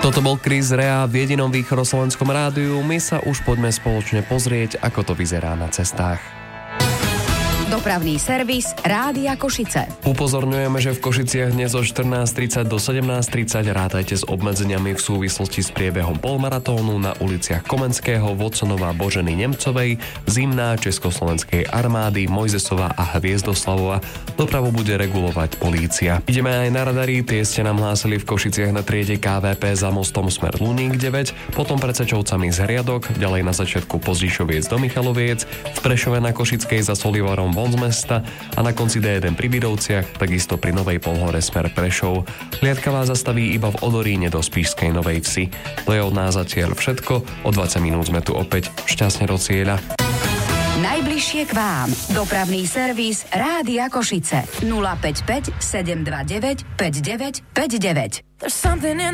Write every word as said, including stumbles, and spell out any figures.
Toto bol Chris Rea v jedinom východoslovenskom rádiu. My sa už poďme spoločne pozrieť, ako to vyzerá na cestách. Dopravný servis Rádia Košice. Upozorňujeme, že v Košiciach dnes od štrnásť tridsať do sedemnásť tridsať rátajte s obmedzeniami v súvislosti s priebehom polmaratónu na uliciach Komenského, Voconova, Boženy Nemcovej, Zimná, Československej armády, Mojzesova a Hviezdoslavova. Dopravu bude regulovať polícia. Ideme aj na radary, tie ste nám hlásili v Košiciach na triede ká vé pé za mostom smer Luník deväť, potom pred Sečovcami z Hriadok, ďalej na začiatku Pozíšoviec do Michaloviec, v Prešove na Košickej za Solivarom von z mesta a na konci dé jeden pri Bidovciach, takisto pri Novej Polhore smer Prešov. Hliadka vás zastaví iba v Odoríne do Spišskej Novej Vsi. To je od nás zatiaľ všetko, o dvadsať minút sme tu opäť. Šťastne do cieľa. Najbližšie k vám. Dopravný servis Rádia Košice. nula päť päť sedem dva deväť päť deväť päť deväť.